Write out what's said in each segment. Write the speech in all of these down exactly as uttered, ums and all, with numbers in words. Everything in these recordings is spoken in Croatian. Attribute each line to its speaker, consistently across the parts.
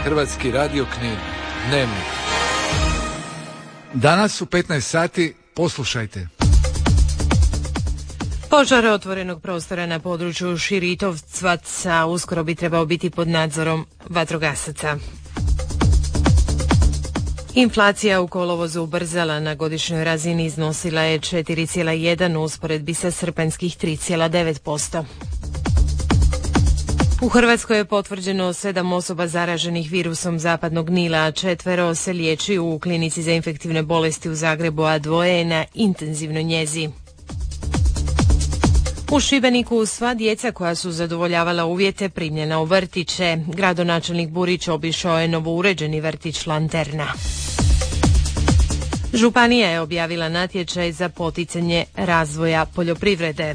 Speaker 1: Hrvatski radio Knin. Dnevnik. Danas u petnaest sati poslušajte.
Speaker 2: Požar otvorenog prostora na području Širitovca uskoro bi trebao biti pod nadzorom vatrogasaca. Inflacija u kolovozu ubrzala, na godišnjoj razini iznosila je četiri zarez jedan u usporedbi sa srpanjskih tri zarez devet posto. U Hrvatskoj je potvrđeno sedam osoba zaraženih virusom zapadnog Nila, a četvero se liječi u klinici za infektivne bolesti u Zagrebu, a dvoje je na intenzivnoj njezi. U Šibeniku sva djeca koja su zadovoljavala uvjete primljena u vrtiće. Gradonačelnik Burić obišao je novouređeni vrtić Lanterna. Županija je objavila natječaj za poticanje razvoja poljoprivrede.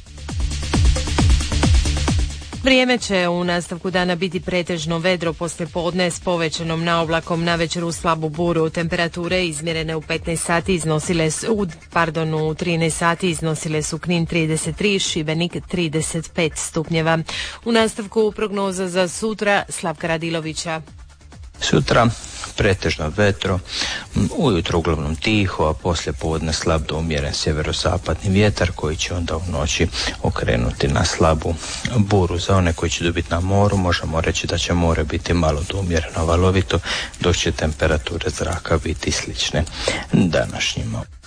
Speaker 2: Vrijeme će u nastavku dana biti pretežno vedro poslijepodne s povećanom naoblakom, navečer uz slabu buru. Temperature izmjerene u petnaest sati iznosile su, pardon, u trinaest sati iznosile su Knin trideset tri, Šibenik trideset pet stupnjeva. U nastavku prognoza za sutra Slavka Radilovića.
Speaker 3: Sutra pretežno vetro, ujutro uglavnom tiho, a poslije podne slab do umjeren sjeverozapadni vjetar koji će onda u noći okrenuti na slabu buru. Za one koji će dobiti na moru možemo reći da će more biti malo do umjereno valovito, dok će temperature zraka biti slične današnjima.